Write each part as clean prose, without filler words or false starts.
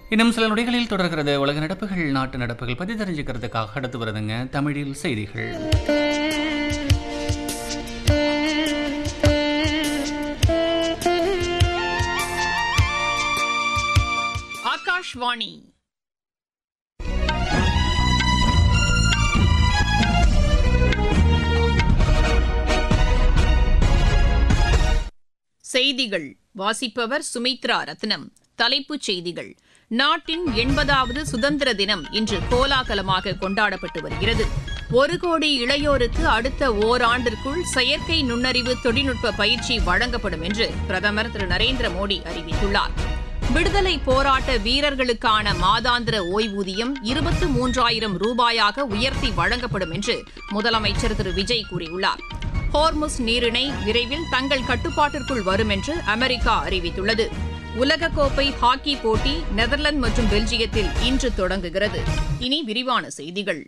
இன்னும் சில நொடிகளில் தொடர்கிறது உலக நடப்புகள், நாட்டு நடப்புகள் பற்றி தெரிஞ்சுக்கிறதுக்காக அடுத்து வருதுங்க தமிழில் செய்திகள். ஆகாஷ்வாணி செய்திகள் வாசிப்பவர் சுமித்ரா ரத்னம். தலைப்புச் செய்திகள். நாட்டின் 80வது சுதந்திர தினம் இன்று கோலாகலமாக கொண்டாடப்பட்டு வருகிறது. 1 கோடி இளையோருக்கு அடுத்த ஓராண்டிற்குள் செயற்கை நுண்ணறிவு தொழில்நுட்ப பயிற்சி வழங்கப்படும் என்று பிரதமர் திரு நரேந்திர மோடி அறிவித்துள்ளார். விடுதலை போராட்ட வீரர்களுக்கான மாதாந்திர ஓய்வூதியம் 23,000 ரூபாயாக உயர்த்தி வழங்கப்படும் என்று முதலமைச்சர் திரு விஜய் கூறியுள்ளார். ஹோர்முஸ் நீரிணை விரைவில் தங்கள் கட்டுப்பாட்டிற்குள் வரும் என்று அமெரிக்கா அறிவித்துள்ளது. உலகக்கோப்பை ஹாக்கி போட்டி நெதர்லாந்து மற்றும் பெல்ஜியத்தில் இன்று தொடங்குகிறது. இனி விரிவான செய்திகள்.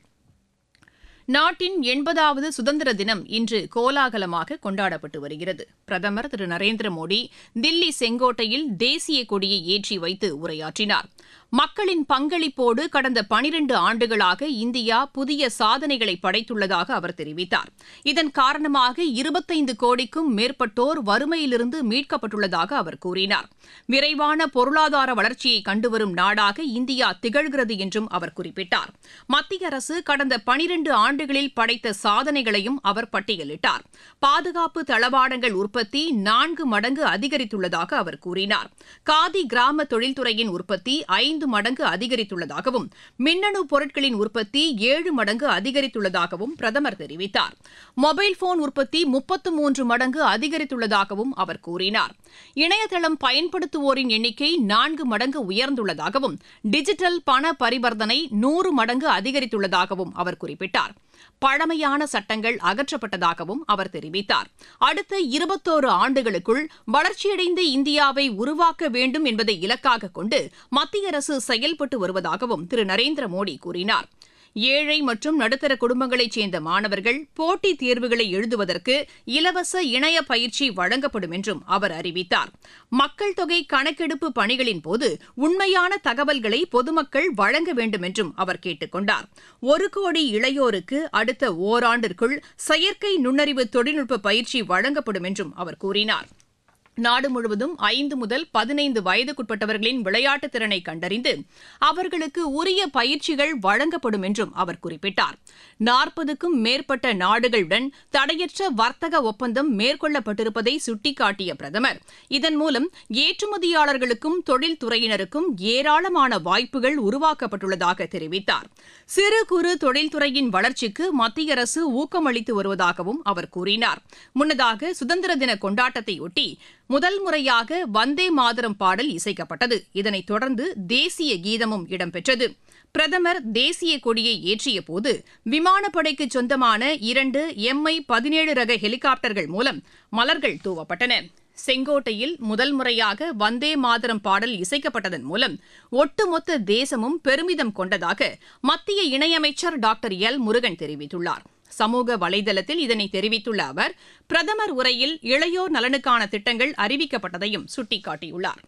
நாட்டின் 80வது சுதந்திர தினம் இன்று கோலாகலமாக கொண்டாடப்பட்டு வருகிறது. பிரதமர் திரு நரேந்திர மோடி தில்லி செங்கோட்டையில் தேசிய கொடியை ஏற்றி வைத்து உரையாற்றினார். மக்களின் பங்களிப்போடு கடந்த 12 ஆண்டுகளாக இந்தியா புதிய சாதனைகளை படைத்துள்ளதாக அவர் தெரிவித்தார். இதன் காரணமாக 25 கோடிக்கும் மேற்பட்டோர் வறுமையிலிருந்து மீட்கப்பட்டுள்ளதாக அவர் கூறினார். விரைவான பொருளாதார வளர்ச்சியை கண்டுவரும் நாடாக இந்தியா திகழ்கிறது என்றும் அவர் குறிப்பிட்டார். மத்திய அரசு கடந்த 12 ஆண்டுகளில் படைத்த சாதனைகளையும் அவர் பட்டியலிட்டார். பாதுகாப்பு தளவாடங்கள் உற்பத்தி 4 மடங்கு அதிகரித்துள்ளதாக அவர் கூறினார். காதி கிராம தொழில்துறையின் உற்பத்தி 5 மடங்கு அதிகரித்துள்ளதாகவும் மின்னணு பொருட்களின் உற்பத்தி 7 மடங்கு அதிகரித்துள்ளதாகவும் பிரதமர் தெரிவித்தார். மொபைல் போன் உற்பத்தி 33 மடங்கு அதிகரித்துள்ளதாகவும் அவர் கூறினார். இணையதளம் பயன்படுத்துவோரின் எண்ணிக்கை 4 மடங்கு உயர்ந்துள்ளதாகவும் டிஜிட்டல் பண பரிவர்த்தனை 100 மடங்கு அதிகரித்துள்ளதாகவும் அவர் குறிப்பிட்டார். பழமையான சட்டங்கள் அகற்றப்பட்டதாகவும் அவர் தெரிவித்தார். அடுத்த 21 ஆண்டுகளுக்குள் வளர்ச்சியடைந்த இந்தியாவை உருவாக்க வேண்டும் என்பதை இலக்காக கொண்டு மத்திய அரசு செயல்பட்டு வருவதாகவும் திரு நரேந்திர மோடி கூறினார். ஏழை மற்றும் நடுத்தர குடும்பங்களைச் சேர்ந்த மாணவர்கள் போட்டித் தேர்வுகளை எழுதுவதற்கு இலவச இணைய பயிற்சி வழங்கப்படும் என்றும் அவர் அறிவித்தார். மக்கள் தொகை கணக்கெடுப்பு பணிகளின் போது உண்மையான தகவல்களை பொதுமக்கள் வழங்க வேண்டும் என்றும் அவர் கேட்டுக் கொண்டார். 1 கோடி இளையோருக்கு அடுத்த ஓராண்டிற்குள் செயற்கை நுண்ணறிவு தொழில்நுட்ப பயிற்சி வழங்கப்படும் என்றும் அவர் கூறினார். நாடு முழுவதும் 5 முதல் 15 வயதுக்குட்பட்டவர்களின் விளையாட்டுத் திறனை கண்டறிந்து அவர்களுக்கு உரிய பயிற்சிகள் வழங்கப்படும் என்றும் அவர் குறிப்பிட்டார். 40க்கும் மேற்பட்ட நாடுகளுடன் தடையற்ற வர்த்தக ஒப்பந்தம் மேற்கொள்ளப்பட்டிருப்பதை சுட்டிக்காட்டிய பிரதமர் இதன் மூலம் ஏற்றுமதியாளர்களுக்கும் தொழில்துறையினருக்கும் ஏராளமான வாய்ப்புகள் உருவாக்கப்பட்டுள்ளதாக தெரிவித்தார். சிறு குறு தொழில்துறையின் வளர்ச்சிக்கு மத்திய அரசு ஊக்கமளித்து வருவதாகவும் அவர் கூறினார். முன்னதாக சுதந்திர தின கொண்டாட்டத்தையொட்டி முதல் முறையாக வந்தே மாதரம் பாடல் இசைக்கப்பட்டது. இதனைத் தொடர்ந்து தேசிய கீதமும் இடம்பெற்றது. பிரதமர் தேசிய கொடியை ஏற்றிய போது விமானப்படைக்கு சொந்தமான 2 Mi-17 ரக ஹெலிகாப்டர்கள் மூலம் மலர்கள் தூவப்பட்டன. செங்கோட்டையில் முதல் முறையாக வந்தே மாதரம் பாடல் இசைக்கப்பட்டதன் மூலம் ஒட்டுமொத்த தேசமும் பெருமிதம் கொண்டதாக மத்திய இணையமைச்சர் டாக்டர் எல் முருகன் தெரிவித்துள்ளார். சமூக வலைதளத்தில் இதனை தெரிவித்துள்ள அவர் பிரதமர் உரையில் இளையோர் நலனுக்கான திட்டங்கள் அறிவிக்கப்பட்டதையும் சுட்டிக்காட்டியுள்ளார்.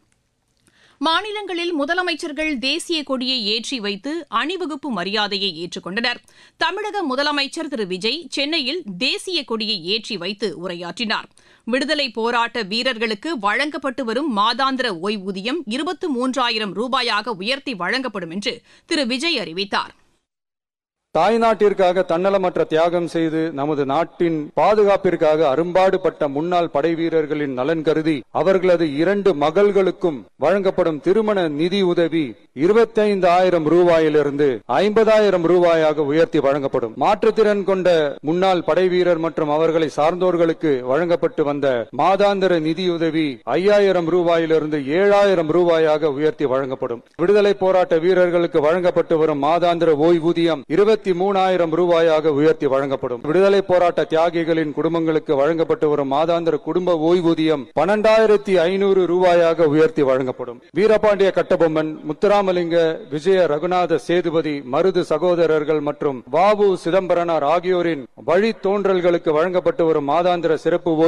மாநிலங்களில் முதலமைச்சர்கள் தேசிய கொடியை ஏற்றி வைத்து அணிவகுப்பு மரியாதையை ஏற்றுக்கொண்டனர். தமிழக முதலமைச்சர் திரு விஜய் சென்னையில் தேசிய கொடியை ஏற்றி வைத்து உரையாற்றினார். விடுதலை போராட்ட வீரர்களுக்கு வழங்கப்பட்டு வரும் மாதாந்திர ஓய்வூதியம் 23,000 ரூபாயாக உயர்த்தி வழங்கப்படும் என்று திரு விஜய் அறிவித்தார். தாய்நாட்டிற்காக தன்னலமற்ற தியாகம் செய்து நமது நாட்டின் பாதுகாப்பிற்காக அரும்பாடுபட்ட முன்னாள் படை வீரர்களின் நலன் கருதி அவர்களது 2 மகள்களுக்கும் வழங்கப்படும் திருமண நிதி உதவி 25,000 ரூபாயிலிருந்து 50,000 ரூபாயாக உயர்த்தி வழங்கப்படும். மாற்றுத்திறன் கொண்ட முன்னாள் படை வீரர் மற்றும் அவர்களை சார்ந்தோர்களுக்கு வழங்கப்பட்டு வந்த மாதாந்திர நிதியுதவி 5,000 ரூபாயிலிருந்து 7,000 ரூபாயாக உயர்த்தி வழங்கப்படும். விடுதலை போராட்ட வீரர்களுக்கு வழங்கப்பட்டு வரும் மாதாந்திர ஓய்வூதியம் 23,000 ரூபாயாக உயர்த்தி வழங்கப்படும். விடுதலை போராட்ட தியாகிகளின் குடும்பங்களுக்கு வழங்கப்பட்டு வரும் மாதாந்திர குடும்ப ஓய்வூதியம் 12,500 ரூபாயாக உயர்த்தி வழங்கப்படும். வீரபாண்டிய கட்டபொம்மன், முத்துராமலிங்க, விஜய ரகுநாத சேதுபதி, மருது சகோதரர்கள் மற்றும் வ.உ. சிதம்பரனார் ஆகியோரின் வழித்தோன்றல்களுக்கு வழங்கப்பட்டு வரும் மாதாந்திர சிறப்பு